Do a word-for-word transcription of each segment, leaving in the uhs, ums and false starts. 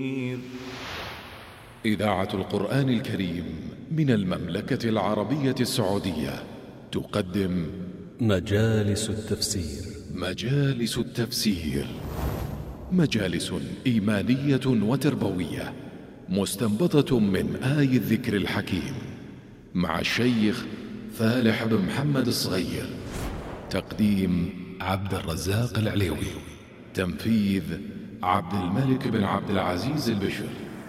إذاعة القرآن الكريم من المملكة العربية السعودية تقدم مجالس التفسير. مجالس التفسير مجالس إيمانية وتربوية مستنبطة من آي الذكر الحكيم مع الشيخ فالح بن محمد الصغير. تقديم عبد الرزاق العليوي. تنفيذ عبد الملك بن عبد العزيز البشر.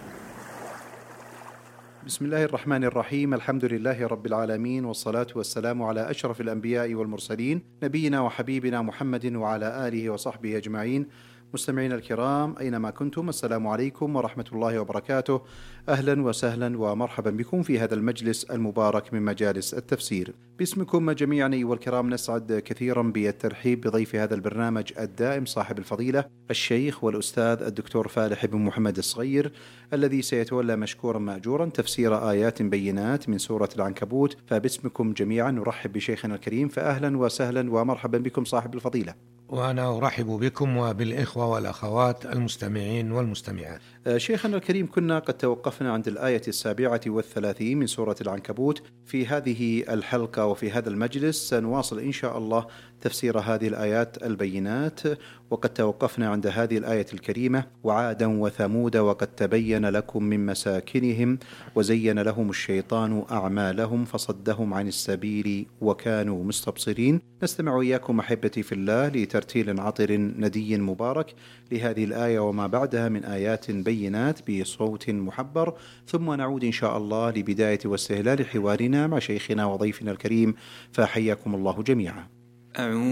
بسم الله الرحمن الرحيم. الحمد لله رب العالمين، والصلاة والسلام على أشرف الأنبياء والمرسلين، نبينا وحبيبنا محمد وعلى آله وصحبه أجمعين. مستمعين الكرام أينما كنتم، السلام عليكم ورحمة الله وبركاته. أهلا وسهلا ومرحبا بكم في هذا المجلس المبارك من مجالس التفسير. باسمكم جميعا أيها الكرام نسعد كثيرا بالترحيب بضيف هذا البرنامج الدائم صاحب الفضيلة الشيخ والأستاذ الدكتور فالح بن محمد الصغير، الذي سيتولى مشكورا مأجورا تفسير آيات بينات من سورة العنكبوت. فباسمكم جميعا نرحب بشيخنا الكريم، فأهلا وسهلا ومرحبا بكم صاحب الفضيلة. وأنا أرحب بكم وبالإخوة والأخوات المستمعين والمستمعات. شيخنا الكريم، كنا قد توقفنا عند الآية السابعة والثلاثين من سورة العنكبوت. في هذه الحلقة وفي هذا المجلس سنواصل إن شاء الله تفسير هذه الآيات البينات، وقد توقفنا عند هذه الآية الكريمة: وعادا وثمود وقد تبين لكم من مساكنهم وزين لهم الشيطان أعمالهم فصدهم عن السبيل وكانوا مستبصرين. نستمع إياكم أحبتي في الله لترتيل عطر ندي مبارك لهذه الآية وما بعدها من آيات بينات بصوت محبر، ثم نعود إن شاء الله لبداية واستهلال حوارنا مع شيخنا وضيفنا الكريم، فحياكم الله جميعا.